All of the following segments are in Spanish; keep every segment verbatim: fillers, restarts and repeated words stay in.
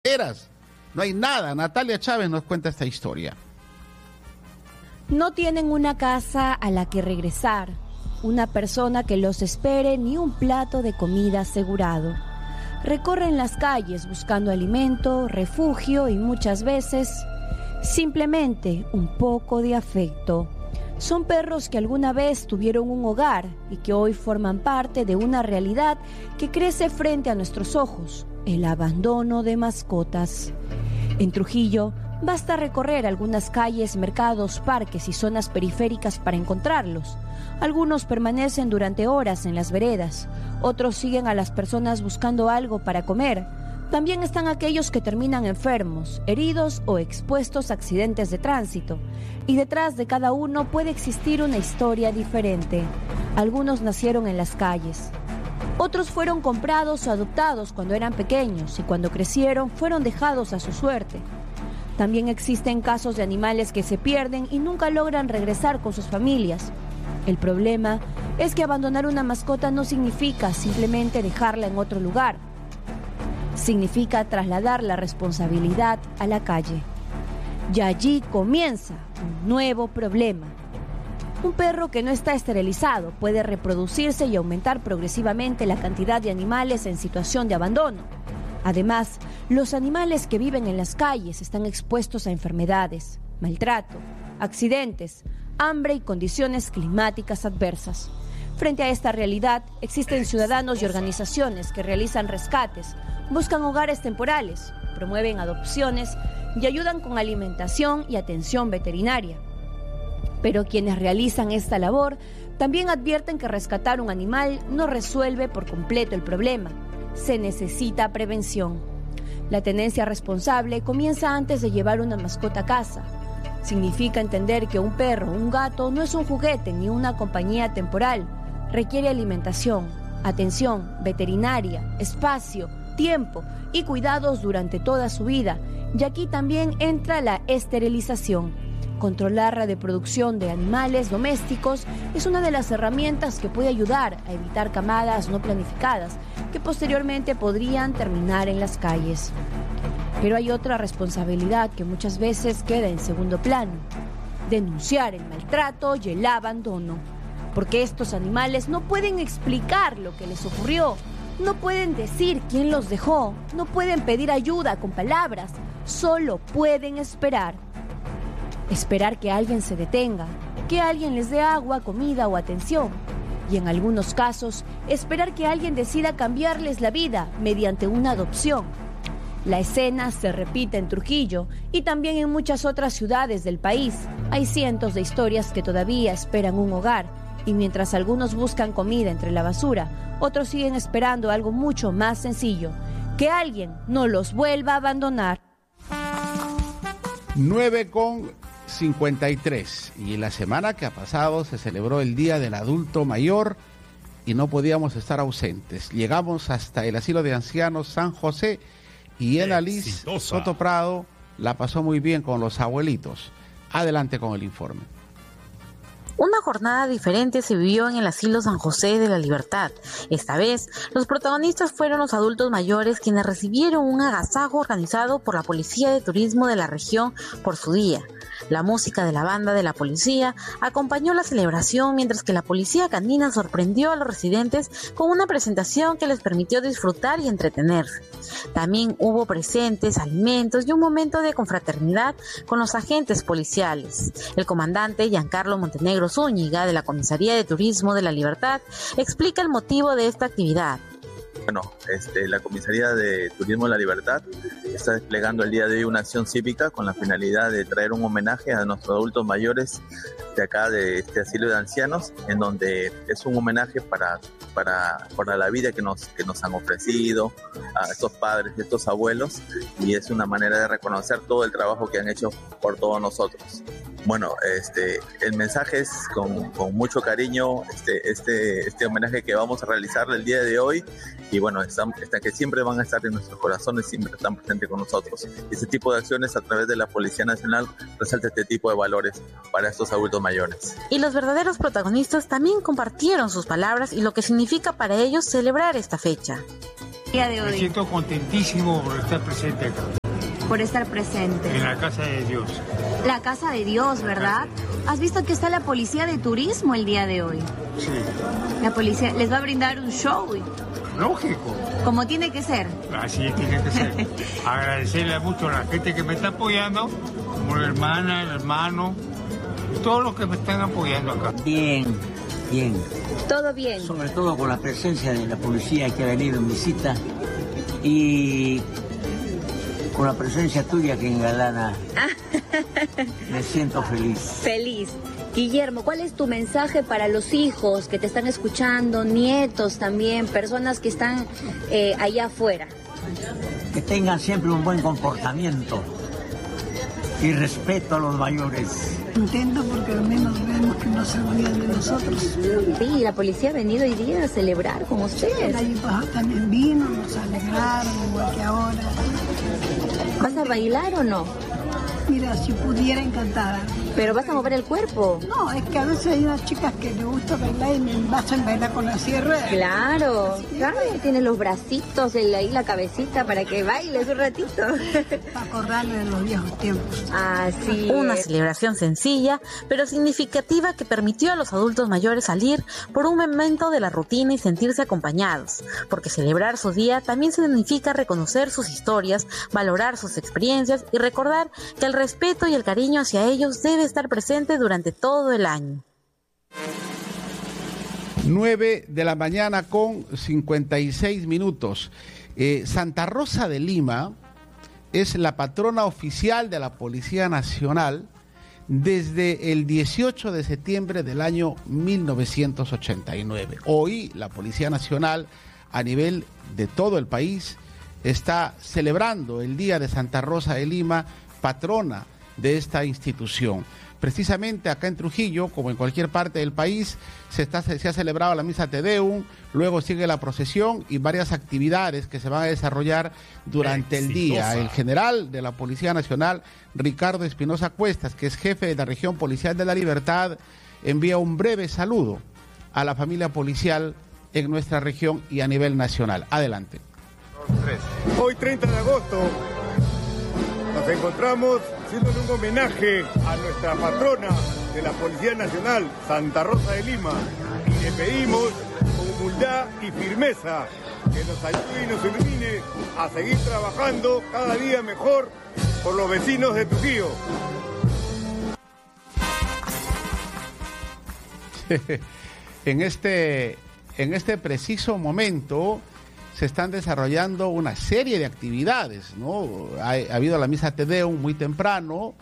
carreteras, no hay nada. Natalia Chávez nos cuenta esta historia. No tienen una casa a la que regresar, una persona que los espere ni un plato de comida asegurado. Recorren las calles buscando alimento, refugio y muchas veces simplemente un poco de afecto. Son perros que alguna vez tuvieron un hogar y que hoy forman parte de una realidad que crece frente a nuestros ojos, el abandono de mascotas. En Trujillo, basta recorrer algunas calles, mercados, parques y zonas periféricas para encontrarlos. Algunos permanecen durante horas en las veredas, otros siguen a las personas buscando algo para comer. También están aquellos que terminan enfermos, heridos o expuestos a accidentes de tránsito. Y detrás de cada uno puede existir una historia diferente. Algunos nacieron en las calles. Otros fueron comprados o adoptados cuando eran pequeños y cuando crecieron fueron dejados a su suerte. También existen casos de animales que se pierden y nunca logran regresar con sus familias. El problema es que abandonar una mascota no significa simplemente dejarla en otro lugar. Significa trasladar la responsabilidad a la calle. Y allí comienza un nuevo problema. Un perro que no está esterilizado puede reproducirse y aumentar progresivamente la cantidad de animales en situación de abandono. Además, los animales que viven en las calles están expuestos a enfermedades, maltrato, accidentes, hambre y condiciones climáticas adversas. Frente a esta realidad, existen ciudadanos y organizaciones que realizan rescates, buscan hogares temporales, promueven adopciones y ayudan con alimentación y atención veterinaria. Pero quienes realizan esta labor también advierten que rescatar un animal no resuelve por completo el problema. Se necesita prevención. La tenencia responsable comienza antes de llevar una mascota a casa. Significa entender que un perro o un gato no es un juguete ni una compañía temporal. Requiere alimentación, atención veterinaria, espacio, tiempo y cuidados durante toda su vida. Y aquí también entra la esterilización. Controlar la reproducción de animales domésticos es una de las herramientas que puede ayudar a evitar camadas no planificadas que posteriormente podrían terminar en las calles. Pero hay otra responsabilidad que muchas veces queda en segundo plano: denunciar el maltrato y el abandono. Porque estos animales no pueden explicar lo que les ocurrió, no pueden decir quién los dejó, no pueden pedir ayuda con palabras, solo pueden esperar. Esperar que alguien se detenga, que alguien les dé agua, comida o atención. Y en algunos casos, esperar que alguien decida cambiarles la vida mediante una adopción. La escena se repite en Trujillo y también en muchas otras ciudades del país. Hay cientos de historias que todavía esperan un hogar. Y mientras algunos buscan comida entre la basura, otros siguen esperando algo mucho más sencillo: que alguien no los vuelva a abandonar. nueve con cincuenta y tres. Y la semana que ha pasado se celebró el Día del Adulto Mayor y no podíamos estar ausentes. Llegamos hasta el asilo de ancianos San José y Ena Liz Soto Prado la pasó muy bien con los abuelitos. Adelante con el informe. Una jornada diferente se vivió en el asilo San José de la Libertad. Esta vez, los protagonistas fueron los adultos mayores, quienes recibieron un agasajo organizado por la Policía de Turismo de la región por su día. La música de la banda de la policía acompañó la celebración, mientras que la policía canina sorprendió a los residentes con una presentación que les permitió disfrutar y entretenerse. También hubo presentes, alimentos y un momento de confraternidad con los agentes policiales. El comandante Giancarlo Montenegro Zúñiga, de la Comisaría de Turismo de la Libertad, explica el motivo de esta actividad. Bueno, este, la Comisaría de Turismo de la Libertad está desplegando el día de hoy una acción cívica con la finalidad de traer un homenaje a nuestros adultos mayores de acá, de este asilo de ancianos, en donde es un homenaje para, para, para la vida que nos, que nos han ofrecido a estos padres, a estos abuelos, y es una manera de reconocer todo el trabajo que han hecho por todos nosotros. Bueno, este, el mensaje es con, con mucho cariño este, este, este homenaje que vamos a realizar el día de hoy, y bueno, están, están, que siempre van a estar en nuestros corazones, siempre están presentes con nosotros. Este tipo de acciones a través de la Policía Nacional resalta este tipo de valores para estos adultos mayores. Y los verdaderos protagonistas también compartieron sus palabras y lo que significa para ellos celebrar esta fecha. Día de hoy. Me siento contentísimo por estar presente acá. por estar presente? En la Casa de Dios. La Casa de Dios, ¿verdad? De Dios. ¿Has visto que está la policía de turismo el día de hoy? Sí. La policía les va a brindar un show, Lógico. como tiene que ser. Así tiene que ser. Agradecerle mucho a la gente que me está apoyando, como la hermana, el hermano, y todos los que me están apoyando acá. Bien, bien. ¿Todo bien? Sobre todo con la presencia de la policía que ha venido en visita y con la presencia tuya que engalana. Me siento feliz. Feliz. Guillermo, ¿cuál es tu mensaje para los hijos que te están escuchando, nietos también, personas que están eh, allá afuera? Que tengan siempre un buen comportamiento y respeto a los mayores. Contento porque al menos vemos que no se olvidan de nosotros. Sí, la policía ha venido hoy día a celebrar con ustedes. El año pasado también vino, nos alegraron, igual que ahora. ¿Vas a bailar o no? Mira, si pudiera, encantada. ¿Pero vas a mover el cuerpo? No, es que a veces hay unas chicas que les gusta bailar y me hacen bailar con la sierra. Claro, claro, tienes los bracitos, el, ahí la cabecita para que bailes un ratito. Para acordarle de los viejos tiempos. Así Una es. celebración sencilla, pero significativa que permitió a los adultos mayores salir por un momento de la rutina y sentirse acompañados, porque celebrar su día también significa reconocer sus historias, valorar sus experiencias y recordar que el respeto y el cariño hacia ellos debe estar presente durante todo el año. nueve de la mañana con cincuenta y seis minutos. Eh, Santa Rosa de Lima es la patrona oficial de la Policía Nacional desde el dieciocho de septiembre del año mil novecientos ochenta y nueve. Hoy la Policía Nacional a nivel de todo el país está celebrando el Día de Santa Rosa de Lima, patrona de esta institución. Precisamente acá en Trujillo, como en cualquier parte del país, se, está, se ha celebrado la Misa Te Deum, luego sigue la procesión y varias actividades que se van a desarrollar durante el día. El general de la Policía Nacional, Ricardo Espinosa Cuestas, que es jefe de la Región Policial de la Libertad, envía un breve saludo a la familia policial en nuestra región y a nivel nacional. Adelante. Hoy treinta de agosto nos encontramos haciéndole un homenaje a nuestra patrona de la Policía Nacional, Santa Rosa de Lima, y le pedimos con humildad y firmeza que nos ayude y nos ilumine a seguir trabajando cada día mejor por los vecinos de Trujillo. En este, en este preciso momento se están desarrollando una serie de actividades, ¿no? Ha, ha habido la Misa Te Deum muy temprano,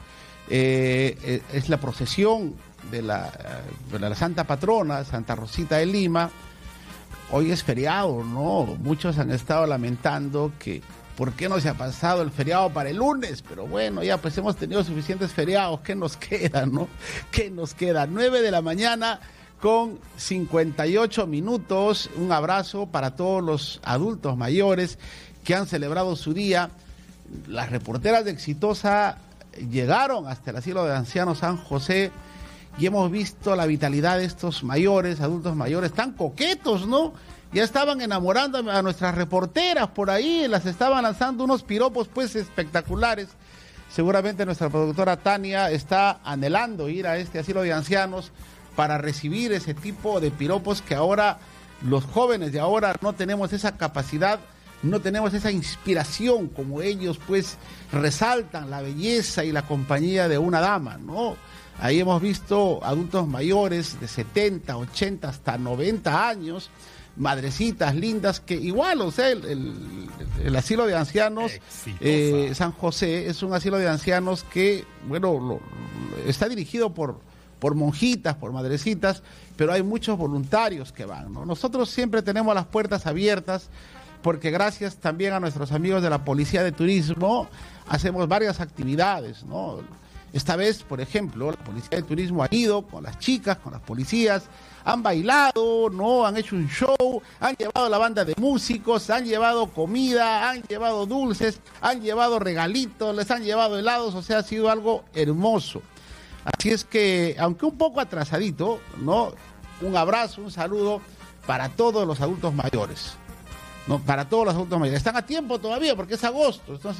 eh, es la procesión de la, de la Santa Patrona, Santa Rosita de Lima. Hoy es feriado, ¿no? Muchos han estado lamentando que ¿por qué no se ha pasado el feriado para el lunes? Pero bueno, ya pues hemos tenido suficientes feriados, ¿qué nos queda, no? ¿Qué nos queda? nueve de la mañana con cincuenta y ocho minutos. Un abrazo para todos los adultos mayores que han celebrado su día. Las reporteras de Exitosa llegaron hasta el asilo de ancianos San José y hemos visto la vitalidad de estos mayores, adultos mayores, tan coquetos, ¿no? Ya estaban enamorando a nuestras reporteras por ahí, las estaban lanzando unos piropos pues espectaculares. Seguramente nuestra productora Tania está anhelando ir a este asilo de ancianos para recibir ese tipo de piropos que ahora los jóvenes de ahora no tenemos esa capacidad, no tenemos esa inspiración como ellos pues resaltan la belleza y la compañía de una dama, ¿no? Ahí hemos visto adultos mayores de setenta, ochenta, hasta noventa años, madrecitas lindas que igual, o sea, el, el, el asilo de ancianos eh, San José es un asilo de ancianos que, bueno, lo, lo, está dirigido por por monjitas, por madrecitas, pero hay muchos voluntarios que van, ¿no? Nosotros siempre tenemos las puertas abiertas porque gracias también a nuestros amigos de la Policía de Turismo hacemos varias actividades, ¿no? Esta vez, por ejemplo, la Policía de Turismo ha ido con las chicas, con las policías, han bailado, ¿no? Han hecho un show, han llevado la banda de músicos, han llevado comida, han llevado dulces, han llevado regalitos, les han llevado helados, o sea, ha sido algo hermoso. Así es que, aunque un poco atrasadito, ¿no? Un abrazo, un saludo para todos los adultos mayores, ¿no? Para todos los adultos mayores. Están a tiempo todavía porque es agosto, entonces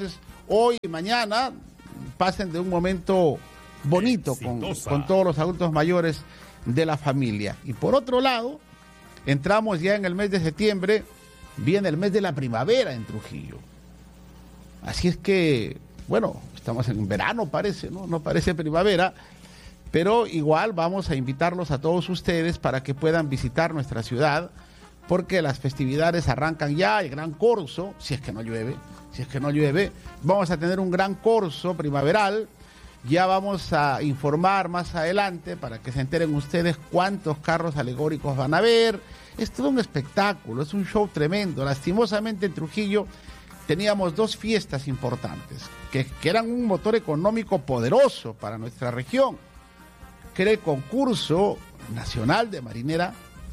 hoy y mañana pasen de un momento bonito con, con todos los adultos mayores de la familia. Y por otro lado, entramos ya en el mes de septiembre, viene el mes de la primavera en Trujillo. Así es que, bueno, estamos en verano parece, ¿no? No parece primavera, pero igual vamos a invitarlos a todos ustedes para que puedan visitar nuestra ciudad, porque las festividades arrancan ya, el gran corso, si es que no llueve, si es que no llueve, vamos a tener un gran corso primaveral. Ya vamos a informar más adelante para que se enteren ustedes cuántos carros alegóricos van a ver. Es todo un espectáculo, es un show tremendo. Lastimosamente en Trujillo teníamos dos fiestas importantes que, que eran un motor económico poderoso para nuestra región, que era el concurso nacional de marinera,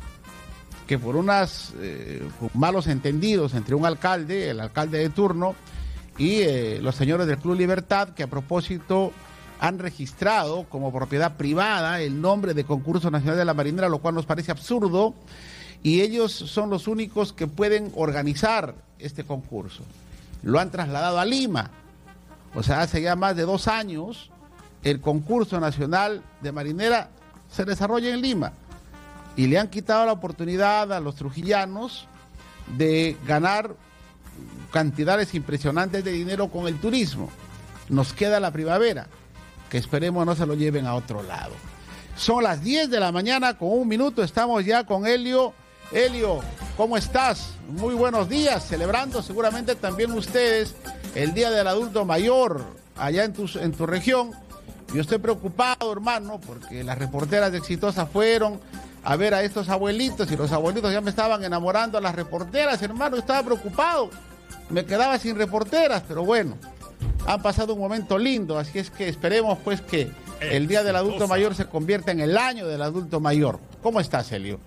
que por unos eh, malos entendidos entre un alcalde, el alcalde de turno, y eh, los señores del Club Libertad, que a propósito han registrado como propiedad privada el nombre de Concurso Nacional de la Marinera, lo cual nos parece absurdo, y ellos son los únicos que pueden organizar este concurso. Lo han trasladado a Lima, o sea, hace ya más de dos años el Concurso Nacional de Marinera se desarrolla en Lima, y le han quitado la oportunidad a los trujillanos de ganar cantidades impresionantes de dinero con el turismo. Nos queda la primavera, que esperemos no se lo lleven a otro lado. Son las diez de la mañana con un minuto, estamos ya con Helio. Helio, ¿cómo estás? Muy buenos días, celebrando seguramente también ustedes el Día del Adulto Mayor allá en tu, en tu región. Yo estoy preocupado, hermano, porque las reporteras de Exitosa fueron a ver a estos abuelitos y los abuelitos ya me estaban enamorando a las reporteras, hermano, estaba preocupado. Me quedaba sin reporteras, pero bueno, han pasado un momento lindo, así es que esperemos pues que el Día del Adulto Mayor se convierta en el año del adulto mayor. ¿Cómo estás, Helio?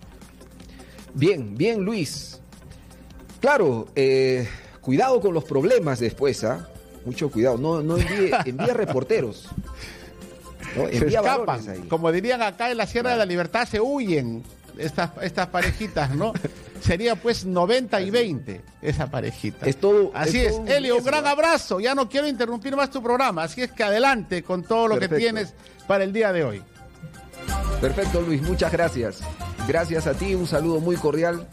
Bien, bien, Luis. Claro, eh, cuidado con los problemas después, ¿ah? ¿eh? Mucho cuidado, no, no envíe, envíe reporteros. ¿No? Se escapan, como dirían acá en la Sierra de la Libertad, se huyen estas, estas parejitas, ¿no? Sería pues noventa y veinte esa parejita. Es todo, así es, es. Helio, un gran abrazo. Ya no quiero interrumpir más tu programa, así es que adelante con todo lo Perfecto. que tienes para el día de hoy. Perfecto, Luis, muchas gracias. Gracias a ti, un saludo muy cordial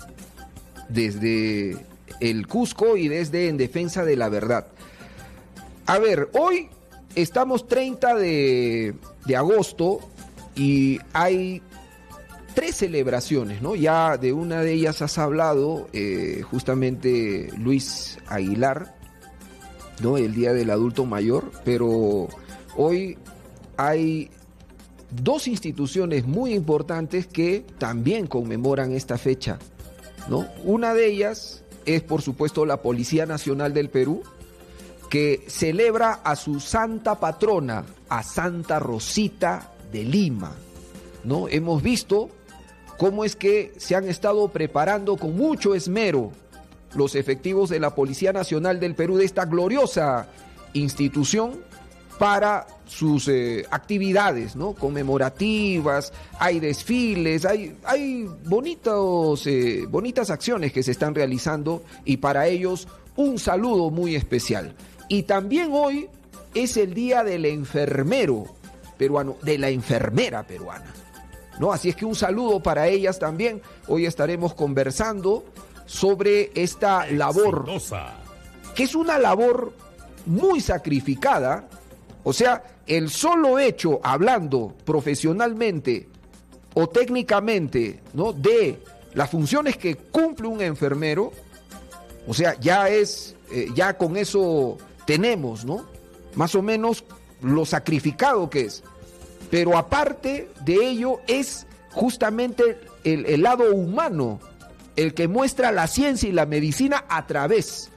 desde el Cusco y desde En Defensa de la Verdad. A ver, hoy estamos treinta de agosto y hay tres celebraciones, ¿no? Ya de una de ellas has hablado, eh, justamente Luis Aguilar, ¿no? El Día del Adulto Mayor, pero hoy hay dos instituciones muy importantes que también conmemoran esta fecha, ¿no? Una de ellas es, por supuesto, la Policía Nacional del Perú, que celebra a su santa patrona, a Santa Rosita de Lima, ¿no? Hemos visto cómo es que se han estado preparando con mucho esmero los efectivos de la Policía Nacional del Perú, de esta gloriosa institución, para sus eh, actividades, ¿no? Conmemorativas, hay desfiles, hay, hay bonitos, eh, bonitas acciones que se están realizando, y para ellos un saludo muy especial. Y también hoy es el Día del Enfermero peruano, de la enfermera peruana, ¿no? Así es que un saludo para ellas también. Hoy estaremos conversando sobre esta labor, que es una labor muy sacrificada. O sea, el solo hecho, hablando profesionalmente o técnicamente, ¿no?, de las funciones que cumple un enfermero, o sea, ya es, eh, ya con eso tenemos, ¿no?, más o menos lo sacrificado que es. Pero aparte de ello es justamente el, el lado humano, el que muestra la ciencia y la medicina a través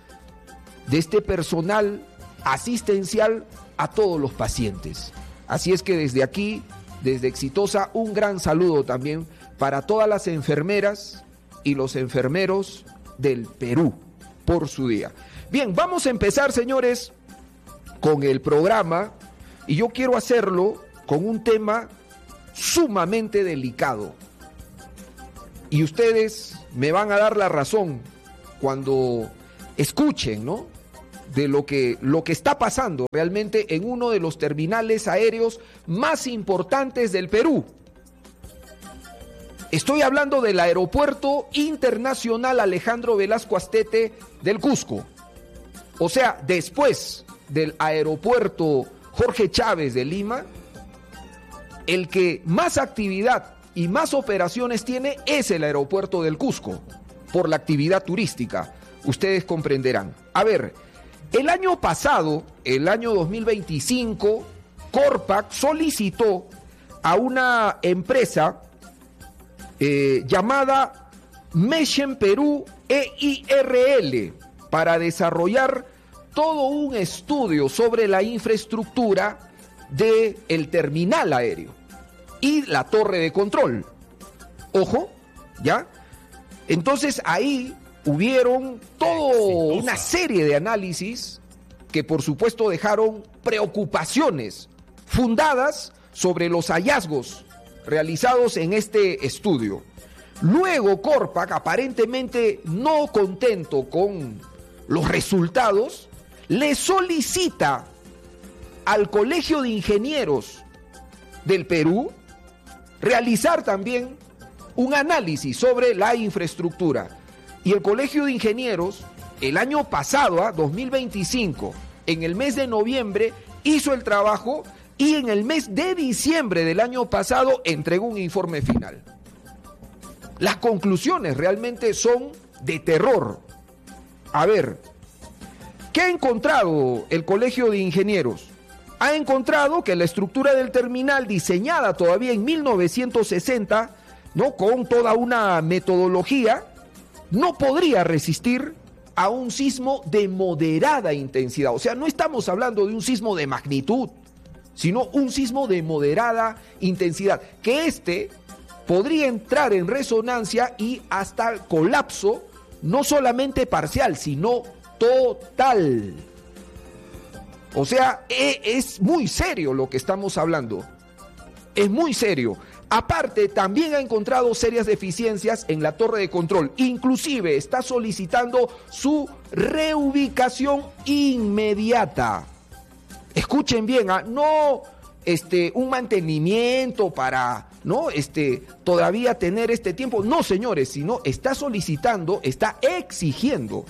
de este personal asistencial a todos los pacientes. Así es que desde aquí, desde Exitosa, un gran saludo también para todas las enfermeras y los enfermeros del Perú por su día. Bien, vamos a empezar, señores, con el programa, y yo quiero hacerlo con un tema sumamente delicado. Y ustedes me van a dar la razón cuando escuchen, ¿no?, de lo que, lo que está pasando realmente en uno de los terminales aéreos más importantes del Perú. Estoy hablando del Aeropuerto Internacional Alejandro Velasco Astete del Cusco. O sea, después del Aeropuerto Jorge Chávez de Lima, el que más actividad y más operaciones tiene es el Aeropuerto del Cusco, por la actividad turística. Ustedes comprenderán. A ver, el año pasado, el año dos mil veinticinco, Corpac solicitó a una empresa eh, llamada Meshen Perú E I R L para desarrollar todo un estudio sobre la infraestructura del terminal aéreo y la torre de control. Ojo, ¿ya? Entonces ahí hubieron toda una serie de análisis que por supuesto dejaron preocupaciones fundadas sobre los hallazgos realizados en este estudio. Luego Corpac, aparentemente no contento con los resultados, le solicita al Colegio de Ingenieros del Perú realizar también un análisis sobre la infraestructura. Y el Colegio de Ingenieros, el año pasado, ¿eh? dos mil veinticinco, en el mes de noviembre, hizo el trabajo y en el mes de diciembre del año pasado entregó un informe final. Las conclusiones realmente son de terror. A ver, ¿qué ha encontrado el Colegio de Ingenieros? Ha encontrado que la estructura del terminal, diseñada todavía en mil novecientos sesenta, ¿no?, con toda una metodología, no podría resistir a un sismo de moderada intensidad. O sea, no estamos hablando de un sismo de magnitud, sino un sismo de moderada intensidad, que este podría entrar en resonancia y hasta el colapso, no solamente parcial, sino total. O sea, es muy serio lo que estamos hablando. Es muy serio. Aparte, también ha encontrado serias deficiencias en la torre de control. Inclusive está solicitando su reubicación inmediata. Escuchen bien, ¿eh? no este, un mantenimiento para no este, todavía tener este tiempo. No, señores, sino está solicitando, está exigiendo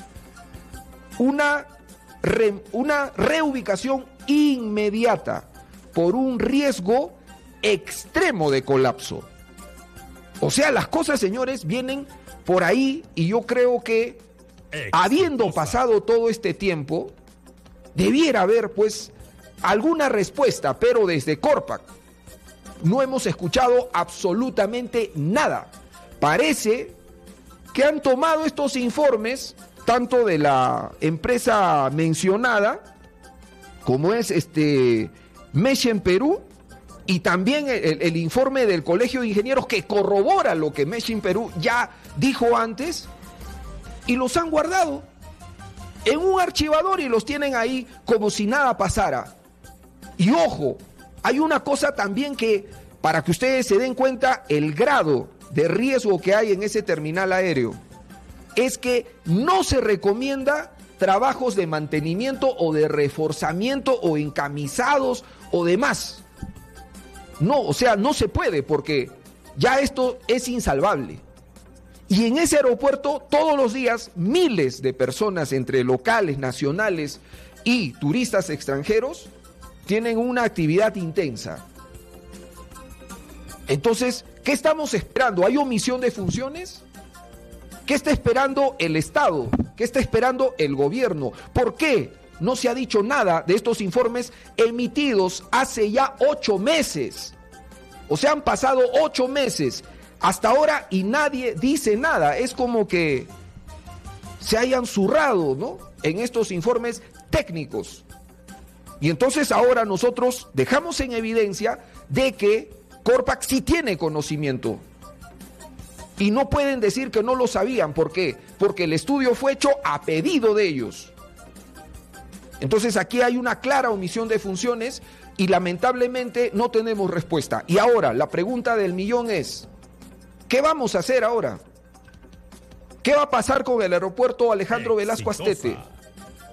una, re, una reubicación inmediata por un riesgo extremo de colapso. O sea, las cosas, señores, vienen por ahí y yo creo que Exitosa. Habiendo pasado todo este tiempo, debiera haber pues alguna respuesta, pero desde Corpac no hemos escuchado absolutamente nada. Parece que han tomado estos informes, tanto de la empresa mencionada, como es este Meshen Perú, y también el, el informe del Colegio de Ingenieros que corrobora lo que Meshen Perú ya dijo antes, y los han guardado en un archivador y los tienen ahí como si nada pasara. Y ojo, hay una cosa también que, para que ustedes se den cuenta el grado de riesgo que hay en ese terminal aéreo, es que no se recomienda trabajos de mantenimiento o de reforzamiento o encamisados o demás. No, o sea, no se puede porque ya esto es insalvable. Y en ese aeropuerto todos los días miles de personas entre locales, nacionales y turistas extranjeros tienen una actividad intensa. Entonces, ¿qué estamos esperando? ¿Hay omisión de funciones? ¿Qué está esperando el Estado? ¿Qué está esperando el gobierno? ¿Por qué no se ha dicho nada de estos informes emitidos hace ya ocho meses? O sea, han pasado ocho meses hasta ahora y nadie dice nada. Es como que se hayan zurrado, ¿no?, en estos informes técnicos. Y entonces ahora nosotros dejamos en evidencia de que Corpac sí tiene conocimiento. Y no pueden decir que no lo sabían. ¿Por qué? Porque el estudio fue hecho a pedido de ellos. Entonces aquí hay una clara omisión de funciones y lamentablemente no tenemos respuesta. Y ahora la pregunta del millón es, ¿qué vamos a hacer ahora? ¿Qué va a pasar con el aeropuerto Alejandro Velasco Astete?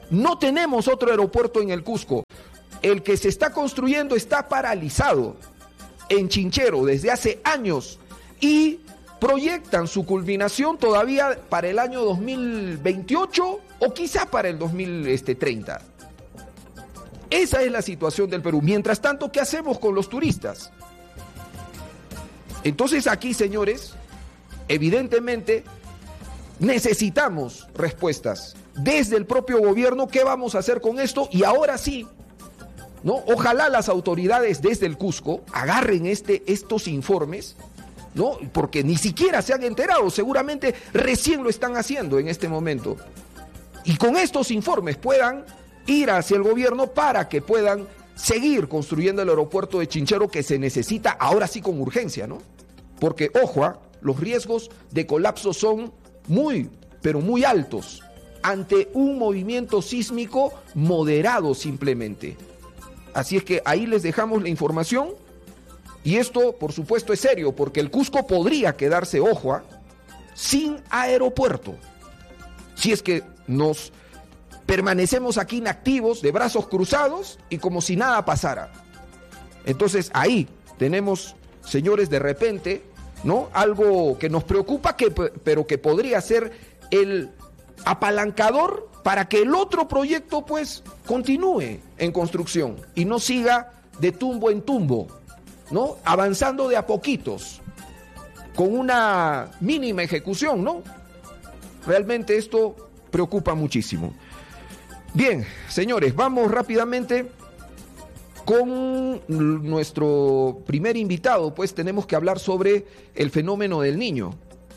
No tenemos otro aeropuerto en el Cusco. El que se está construyendo está paralizado en Chinchero desde hace años y proyectan su culminación todavía para el año dos mil veintiocho o quizá para el dos mil treinta. Esa es la situación del Perú. Mientras tanto, ¿qué hacemos con los turistas? Entonces aquí, señores, evidentemente necesitamos respuestas desde el propio gobierno. ¿Qué vamos a hacer con esto? Y ahora sí, ¿no? Ojalá las autoridades desde el Cusco agarren este, estos informes, ¿no? Porque ni siquiera se han enterado, seguramente recién lo están haciendo en este momento. Y con estos informes puedan ir hacia el gobierno para que puedan seguir construyendo el aeropuerto de Chinchero, que se necesita ahora sí con urgencia, ¿no? Porque, ojo, ¿eh? Los riesgos de colapso son muy, pero muy altos ante un movimiento sísmico moderado simplemente. Así es que ahí les dejamos la información. Y esto, por supuesto, es serio, porque el Cusco podría quedarse, ojo, ¿eh? sin aeropuerto. Si es que nos permanecemos aquí inactivos, de brazos cruzados y como si nada pasara. Entonces ahí tenemos, señores, de repente, ¿no? Algo que nos preocupa, que, pero que podría ser el apalancador para que el otro proyecto pues continúe en construcción y no siga de tumbo en tumbo, ¿no? Avanzando de a poquitos, con una mínima ejecución, ¿no? Realmente esto preocupa muchísimo. Bien, señores, vamos rápidamente con nuestro primer invitado. Pues tenemos que hablar sobre el fenómeno del Niño,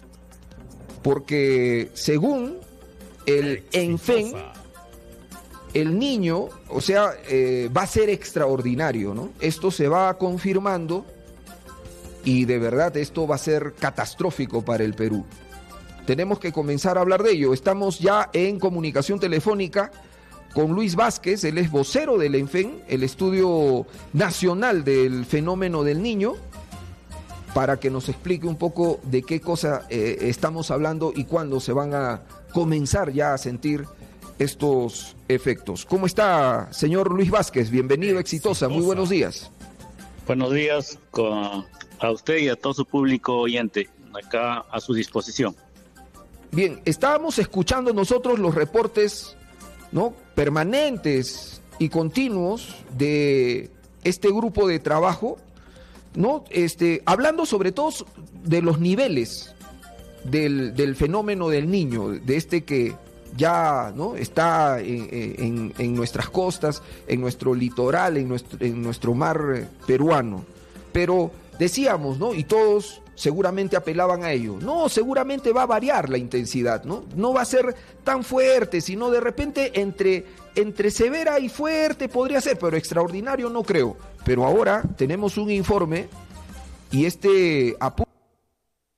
porque según el ENFEN, el Niño, o sea, eh, va a ser extraordinario, ¿no? Esto se va confirmando y de verdad esto va a ser catastrófico para el Perú. Tenemos que comenzar a hablar de ello. Estamos ya en comunicación telefónica con Luis Vázquez, él es vocero del ENFEN, el Estudio Nacional del Fenómeno del Niño, para que nos explique un poco de qué cosa eh, estamos hablando y cuándo se van a comenzar ya a sentir estos efectos. ¿Cómo está, señor Luis Vázquez? Bienvenido, Exitosa. Muy buenos días. Buenos días con, a usted y a todo su público oyente, acá a su disposición. Bien, estábamos escuchando nosotros los reportes, ¿no?, permanentes y continuos de este grupo de trabajo, ¿no? Este, hablando sobre todo de los niveles del, del fenómeno del Niño, de este que ya, ¿no?, está en, en, en nuestras costas, en nuestro litoral, en nuestro, en nuestro mar peruano. Pero decíamos, ¿no?, y todos seguramente apelaban a ello, no, seguramente va a variar la intensidad, ¿no? No va a ser tan fuerte, sino de repente entre, entre severa y fuerte podría ser, pero extraordinario no creo. Pero ahora tenemos un informe y este apunte